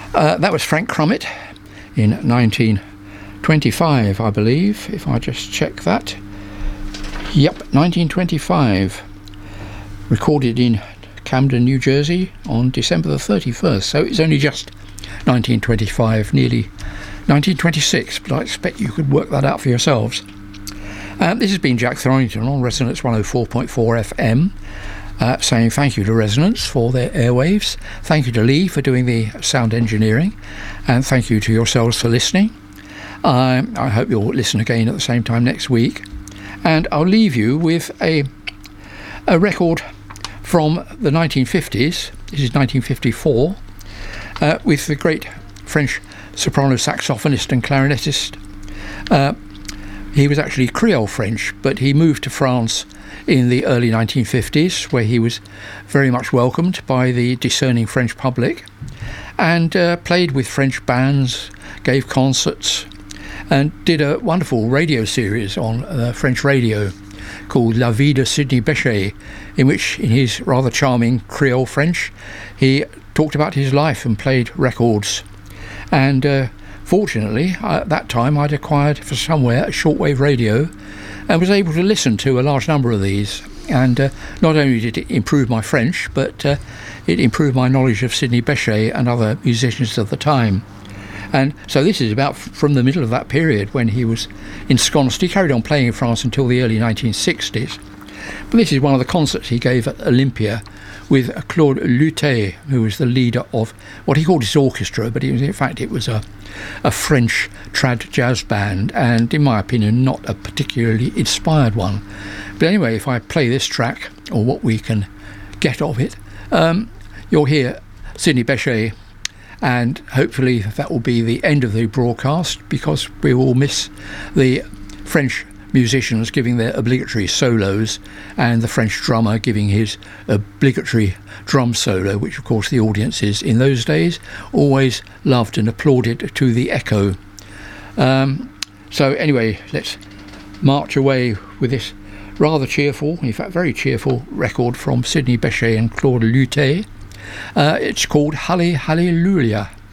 That was Frank Crummett in 1925, I believe, if I just check that. Yep, 1925. Recorded in Camden, New Jersey on December the 31st. So it's only just 1925, nearly 1926, but I expect you could work that out for yourselves. This has been Jack Thornington on Resonance 104.4 FM. Saying thank you to Resonance for their airwaves, thank you to Lee for doing the sound engineering, and thank you to yourselves for listening. I hope you'll listen again at the same time next week, and I'll leave you with a record from the 1950s. This is 1954, with the great French soprano saxophonist and clarinetist. He was actually Creole French, but he moved to France in the early 1950s, where he was very much welcomed by the discerning French public, and played with French bands, gave concerts, and did a wonderful radio series on French radio called La Vie de Sidney Bechet, in which, in his rather charming Creole French, he talked about his life and played records. And fortunately, at that time, I'd acquired for somewhere a shortwave radio and was able to listen to a large number of these. And not only did it improve my French, but it improved my knowledge of Sidney Bechet and other musicians of the time. And so this is about from the middle of that period when he was ensconced. He carried on playing in France until the early 1960s. But this is one of the concerts he gave at Olympia with Claude Lutet, who was the leader of what he called his orchestra, but in fact it was a French trad jazz band, and in my opinion not a particularly inspired one. But anyway, if I play this track, or what we can get of it, you'll hear Sidney Bechet, and hopefully that will be the end of the broadcast, because we will miss the French musicians giving their obligatory solos and the French drummer giving his obligatory drum solo, which of course the audiences in those days always loved and applauded to the echo. So anyway, let's march away with this rather cheerful, in fact very cheerful record from Sidney Bechet and Claude Lutet. It's called Halle Hallelujah.